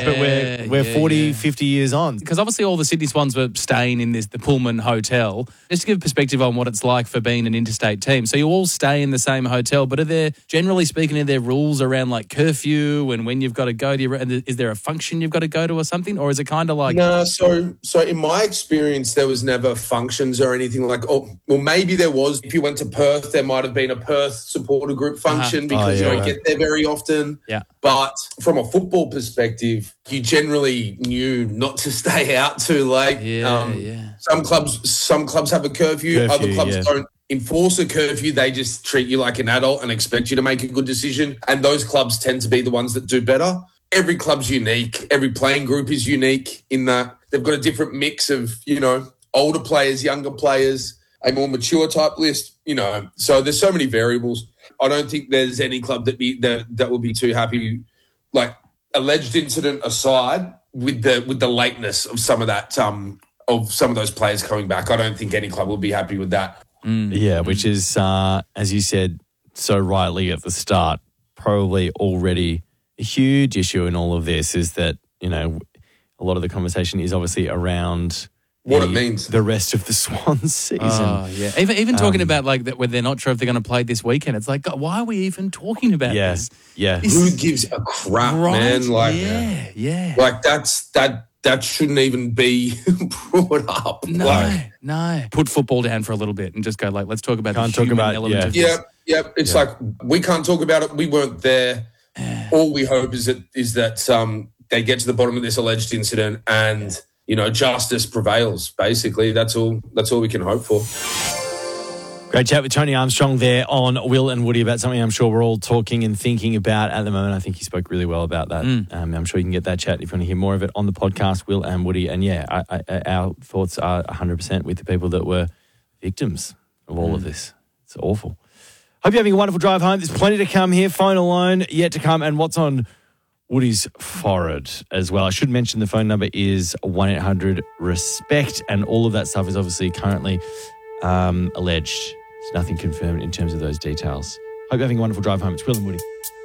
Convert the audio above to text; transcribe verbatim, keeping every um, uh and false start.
but we're we're yeah, forty, yeah. fifty years on. Because obviously all the Sydney Swans were staying in this the Pullman Hotel. Just to give perspective on what it's like for being an interstate team. So you all stay in the same hotel, but are there, generally speaking, are there rules around like curfew and when you've got to go to your... Is there a function you've got to go to or something? Or is it kind of like... No, so so in my experience, there was never functions or anything like... Oh, well, maybe there was. If you went to Perth, there might have been a Perth supporter group function Uh-huh. because Oh, yeah, you don't right. get there very often. Yeah. But from a football perspective, you generally knew not to stay out too late. Yeah, yeah. Some clubs, some clubs have a curfew. Curfew, Other clubs yeah. don't enforce a curfew. They just treat you like an adult and expect you to make a good decision. And those clubs tend to be the ones that do better. Every club's unique. Every playing group is unique in that they've got a different mix of, you know, older players, younger players, a more mature type list, you know. So there's so many variables. I don't think there's any club that be that, that will be too happy, like alleged incident aside, with the with the lateness of some of that um of some of those players coming back. I don't think any club will be happy with that. Mm. Yeah, which is, uh, as you said so rightly at the start, probably already a huge issue in all of this is that, you know, a lot of the conversation is obviously around What the, it means. the rest of the Swans season. Oh, yeah. Even even talking Um, about like that where they're not sure if they're going to play this weekend. It's like, God, why are we even talking about yeah, this? yeah. This- Who gives a crap, Right? man? Like, yeah, yeah. like that's that that shouldn't even be brought up. No, Like, no. Put football down for a little bit and just go like, let's talk about Can't the talk human about- element yeah. of yeah, this. yeah. It's like we can't talk about it. We weren't there. All we hope is that is that um, they get to the bottom of this alleged incident and you know justice prevails. Basically, that's all. That's all we can hope for. Great chat with Tony Armstrong there on Will and Woody about something I'm sure we're all talking and thinking about at the moment. I think he spoke really well about that. Mm. Um, I'm sure you can get that chat if you want to hear more of it on the podcast, Will and Woody. And yeah, I, I, our thoughts are one hundred percent with the people that were victims of all Mm. of this. It's awful. Hope you're having a wonderful drive home. There's plenty to come here. Phone alone yet to come. And what's on Woody's forehead as well. I should mention the phone number is one eight hundred RESPECT, and all of that stuff is obviously currently um, alleged. There's nothing confirmed in terms of those details. Hope you're having a wonderful drive home. It's Will and Woody.